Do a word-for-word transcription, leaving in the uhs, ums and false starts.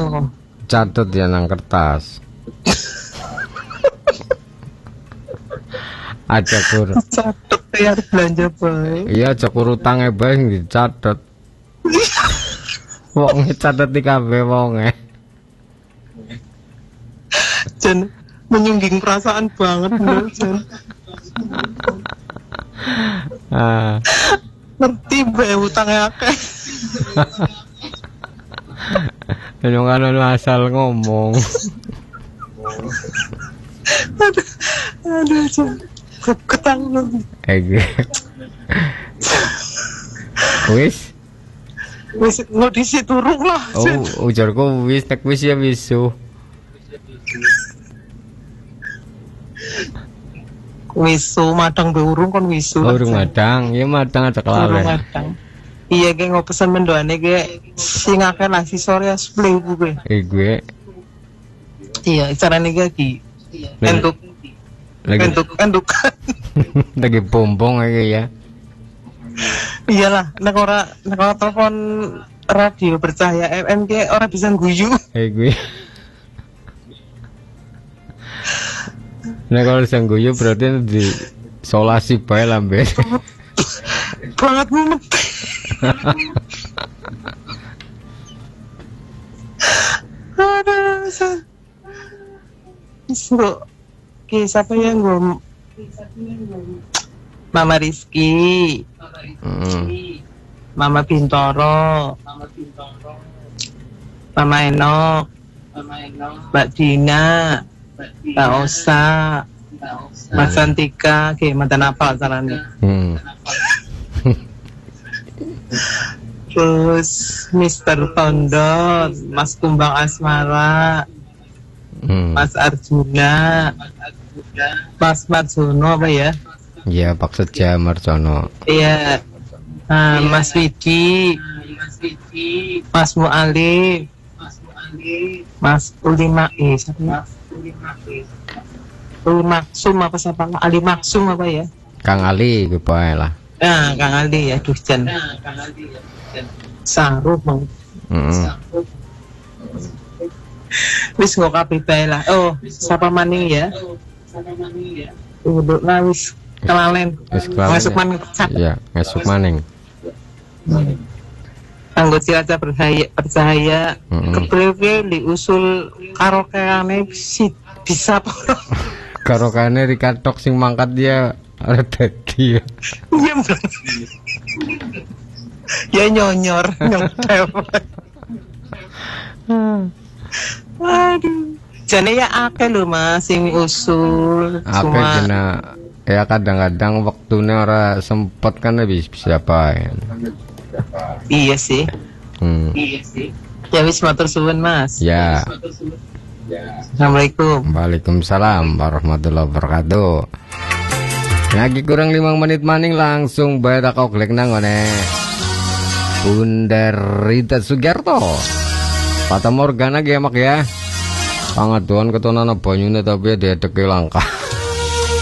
Catet ya nang kertas. Aja kur. Catet ya belanja bae. Iya aja kur utange bae sing dicatet. Wong catet di kabeh wonge. Jan menyungging perasaan banget lho, Jan. Ah. Ngerti bae utangnya akeh. Jangan lu asal ngomong. Aduh, aduh, Jan. Ketang lu. Ege. Wis. Wis ngodisi turun lah. Oh, ujarku wis tek wis ya wisu. Wisu madang be urung kon wisu. Oh, urung madang, ya madang aja kelalen. Urung madang. Iya ge ngopesan mendoane ge sing akeh lah si sore asple gue. Eh gue. Iya, carane ge iki. Entuk. Lagi entuk entukan. Lagi bombong aja ya. Iyalah, nek ora nek ora telepon radio bercahaya F M ge ora bisa guyu. Eh gue. Nah kalau bisa guyu berarti di solasi bae lambe. Banget mumet. Aduh, san. Suruh ke siapa yang gue Mama Rizky, Mm. Mama Bintoro, Mama Enok, Mbak Dina, Mbak Osa, Mas Santika, oke, mantan apa caranya? Hmm. Terus Mister Tondot, Mas Kumbang Asmara, Hmm. Mas Arjuna, Mas Marjono apa ya? Ya Pak Seja Marjono. Iya, nah, Mas Widi, Mas Mu'alif, Mas Ulima, eh, siapa? Uli Maksum apa siapa? Ali Maksum apa ya? Kang Ali gue bae lah. Nah, Kang Ali ya, duh Jan. Sarup mau. Heeh. Wis nggo kabeh bae lah. Oh, siapa maning ya? Uduk lah wis kelalen. Wis kelalen. Masuk maning. Iya, masuk maning. Anggo Cilacap bercahaya, percaya Mm-mm. kepriwe diusul karaokeane si bisa apa? Karokane dikatok sing mangkat dia ada dadi. Iya, Bang. Ya nyonyor, nyontel. Aduh. Jane ya akeh lho Mas sing usul. Apa Cuma jena ya kadang-kadang waktunya ora sempet kan habis siapa ya. iya sih. Hmm. Ya wis matur suwun Mas. Ya. Assalamualaikum. Waalaikumsalam warahmatullahi wabarakatuh. Lagi kurang lima menit maning langsung bae tak oglek nang ngene. Bunda Rita Sugiarto. Fata Morgana gemak ya. Pangaduan ketonana banyune tapi dia deke langkah.